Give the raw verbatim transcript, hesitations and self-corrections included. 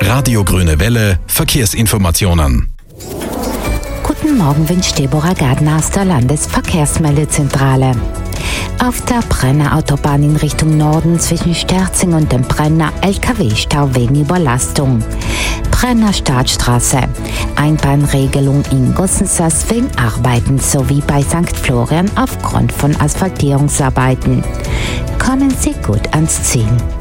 Radio Grüne Welle Verkehrsinformationen. Guten Morgen, wünscht Deborah Gardner aus der Landesverkehrsmeldezentrale. Auf der Brenner Autobahn in Richtung Norden zwischen Sterzing und dem Brenner L K W-Stau wegen Überlastung. Brenner Startstraße, Einbahnregelung in Gossensas wegen Arbeiten sowie bei Sankt Florian aufgrund von Asphaltierungsarbeiten. Kommen Sie gut ans Ziel.